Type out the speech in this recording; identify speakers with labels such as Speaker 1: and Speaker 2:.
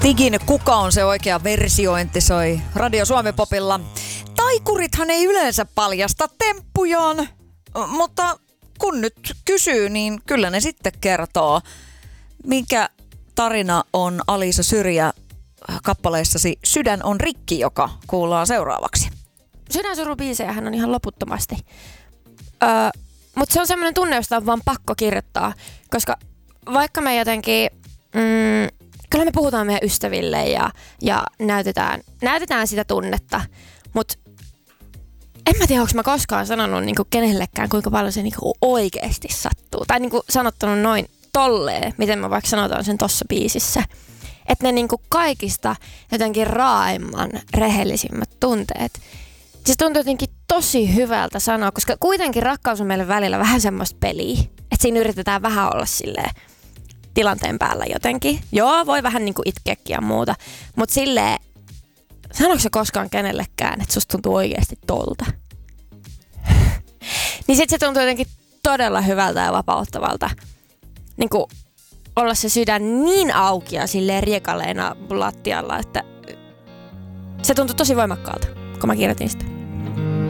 Speaker 1: Stigin Kuka on se oikea versiointi soi Radio Suomi-popilla. Taikurithan ei yleensä paljasta temppujaan, mutta kun nyt kysyy, niin kyllä ne sitten kertoo. Mikä tarina on Aliisa Syrjä kappaleessasi Sydän on rikki, joka kuullaan seuraavaksi?
Speaker 2: Sydänsurubiisejähän on ihan loputtomasti. Mutta se on semmoinen tunne, josta on vaan pakko kirjoittaa, koska vaikka me jotenkin... kyllä me puhutaan meidän ystäville ja näytetään sitä tunnetta, mutta en mä tiedä, onko mä koskaan sanonut niinku kenellekään, kuinka paljon se niinku oikeasti sattuu. Tai niinku sanottanut noin tolleen, miten mä vaikka sanotaan sen tossa biisissä. Että ne niinku kaikista jotenkin raaimman, rehellisimmät tunteet. Se tuntuu jotenkin tosi hyvältä sanoa, koska kuitenkin rakkaus on meille välillä vähän semmoista peliä. Että siinä yritetään vähän olla silleen tilanteen päällä jotenkin. Joo, voi vähän niinku itkeäkin ja muuta. Mutta silleen, sanoiko se koskaan kenellekään, että susta tuntuu oikeasti tolta? Niin sit se tuntuu jotenkin todella hyvältä ja vapauttavalta. Niinku olla se sydän niin auki ja silleen riekaleena lattialla, että se tuntui tosi voimakkaalta, kun mä kirjoitin sitä.